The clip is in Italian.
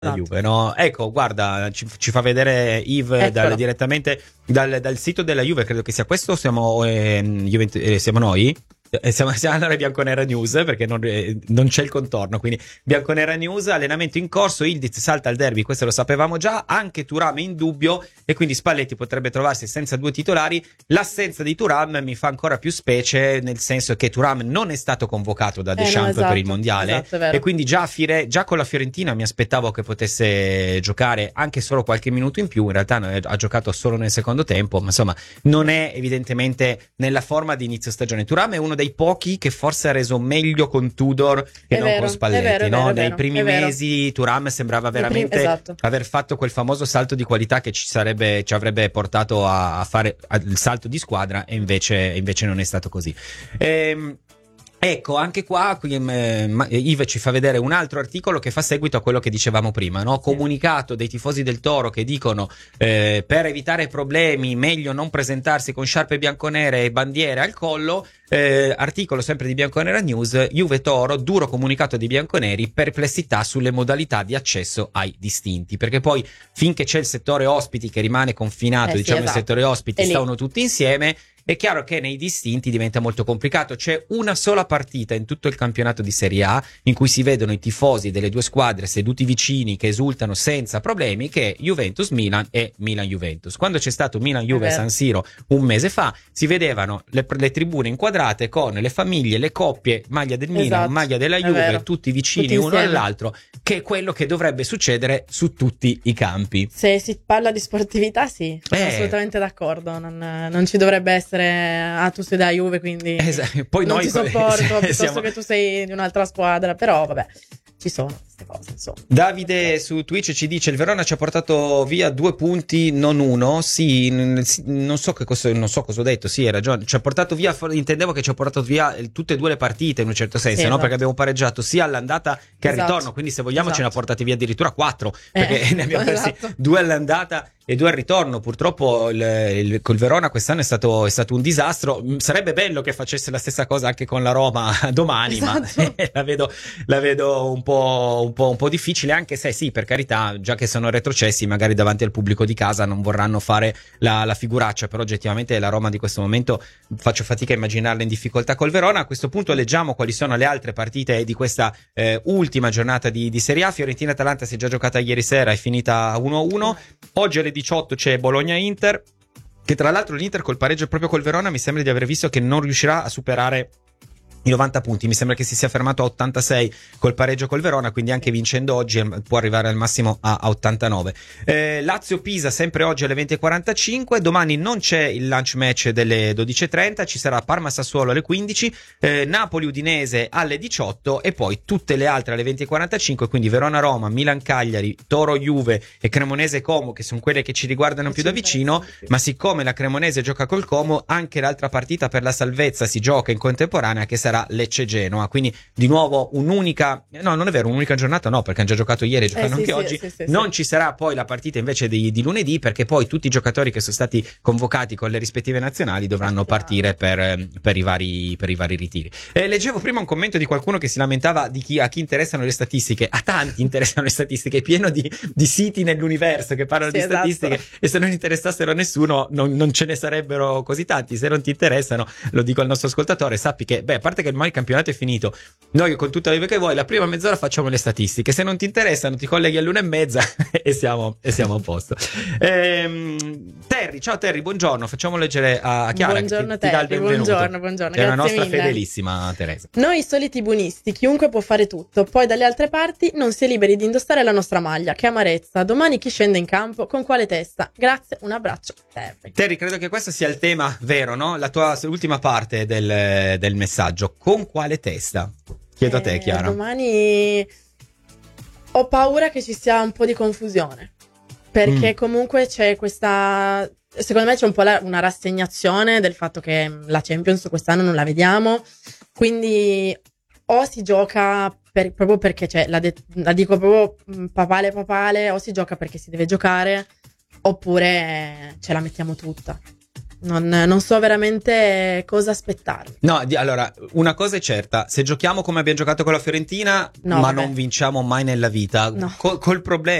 la Esatto. Juve, no? Ecco, guarda, ci fa vedere Yves direttamente dal sito della Juve, credo che sia questo, siamo siamo noi? Siamo allora Bianconera News, perché non c'è il contorno, quindi Bianconera News, allenamento in corso, Ildiz salta al derby, questo lo sapevamo già, anche Thuram è in dubbio e quindi Spalletti potrebbe trovarsi senza due titolari. L'assenza di Thuram mi fa ancora più specie, nel senso che Thuram non è stato convocato da Deschamps per il mondiale, e quindi già con la Fiorentina mi aspettavo che potesse giocare anche solo qualche minuto in più. In realtà ha giocato solo nel secondo tempo, ma insomma non è evidentemente nella forma di inizio stagione. Thuram è uno dei pochi che forse ha reso meglio con Tudor che non con Spalletti, no? Dai primi mesi Thuram sembrava veramente aver fatto quel famoso salto di qualità che ci avrebbe portato a fare il salto di squadra, e invece non è stato così. Ecco, anche qua Yves ci fa vedere un altro articolo che fa seguito a quello che dicevamo prima, no? Comunicato dei tifosi del Toro che dicono per evitare problemi meglio non presentarsi con sciarpe bianconere e bandiere al collo. Articolo sempre di Bianconera News, Juve Toro, duro comunicato di bianconeri, perplessità sulle modalità di accesso ai distinti, perché poi finché c'è il settore ospiti che rimane confinato, il settore ospiti stavano tutti insieme. È chiaro che nei distinti diventa molto complicato. C'è una sola partita in tutto il campionato di Serie A in cui si vedono i tifosi delle due squadre seduti vicini che esultano senza problemi, che è Juventus-Milan e Milan-Juventus. Quando c'è stato Milan-Juve a San Siro un mese fa, si vedevano le tribune inquadrate con le famiglie, le coppie, maglia del Milan, maglia della Juve, tutti vicini uno all'altro, che è quello che dovrebbe succedere su tutti i campi. Se si parla di sportività, sì, sono assolutamente d'accordo. Non ci dovrebbe essere tu sei da Juve, quindi poi non noi ti sopporto piuttosto che tu sei di un'altra squadra, però vabbè, ci sono queste cose, insomma. Davide su Twitch ci dice: il Verona ci ha portato via 2 punti, non uno. Sì, non so cosa ho detto. Sì, hai ragione. Ci ha portato via, intendevo che ci ha portato via tutte e due le partite in un certo senso, no? Perché abbiamo pareggiato sia all'andata che al ritorno. Quindi, se vogliamo, ce ne ha portati via addirittura 4, perché ne abbiamo persi 2 all'andata e 2 al ritorno. Purtroppo col Verona quest'anno è stato un disastro. Sarebbe bello che facesse la stessa cosa anche con la Roma domani, ma la vedo un po' difficile, anche se sì, per carità, già che sono retrocessi, magari davanti al pubblico di casa non vorranno fare la figuraccia, però oggettivamente la Roma di questo momento faccio fatica a immaginarla in difficoltà col Verona. A questo punto leggiamo quali sono le altre partite di questa ultima giornata di Serie A. Fiorentina-Atalanta si è già giocata ieri sera, è finita 1-1. Oggi alle 18 c'è Bologna-Inter, che tra l'altro l'Inter col pareggio proprio col Verona mi sembra di aver visto che non riuscirà a superare i 90 punti, mi sembra che si sia fermato a 86 col pareggio col Verona, quindi anche vincendo oggi può arrivare al massimo a 89. Lazio-Pisa sempre oggi alle 20:45, domani non c'è il lunch match delle 12:30, ci sarà Parma-Sassuolo alle 15, Napoli-Udinese alle 18 e poi tutte le altre alle 20:45, quindi Verona-Roma, Milan-Cagliari, Toro-Juve e Cremonese-Como, che sono quelle che ci riguardano più da vicino, ma siccome la Cremonese gioca col Como, anche l'altra partita per la salvezza si gioca in contemporanea, che sarà Lecce-Genoa, quindi di nuovo un'unica giornata, no, perché hanno già giocato ieri, giocano anche oggi. Non ci sarà poi la partita invece di lunedì, perché poi tutti i giocatori che sono stati convocati con le rispettive nazionali dovranno partire per i vari ritiri. Leggevo prima un commento di qualcuno che si lamentava a chi interessano le statistiche. A tanti interessano le statistiche, è pieno di siti nell'universo che parlano di statistiche, e se non interessassero a nessuno non ce ne sarebbero così tanti. Se non ti interessano, lo dico al nostro ascoltatore, sappi che a parte che ormai il campionato è finito, noi con tutta la vita che vuoi la prima mezz'ora facciamo le statistiche, se non ti interessano ti colleghi all'1:30 e siamo a posto. Terry, ciao Terry, buongiorno, facciamo leggere a Chiara, buongiorno, che ti dà il benvenuto. Buongiorno, che è una nostra mille. Fedelissima Teresa. Noi soliti buonisti, chiunque può fare tutto, poi dalle altre parti non si è liberi di indossare la nostra maglia. Che amarezza, domani chi scende in campo, con quale testa? Grazie, un abbraccio, Terry, credo che questo sia il tema vero, no? La tua ultima parte del messaggio. Con quale testa? Chiedo a te, Chiara. Domani ho paura che ci sia un po' di confusione, perché comunque c'è questa, secondo me c'è un po' una rassegnazione del fatto che la Champions quest'anno non la vediamo, quindi o si gioca proprio perché la dico proprio papale, o si gioca perché si deve giocare, oppure ce la mettiamo tutta. non so veramente cosa aspettarmi. No, allora, una cosa è certa, se giochiamo come abbiamo giocato con la Fiorentina, No, ma vabbè. non vinciamo mai nella vita, No. col problema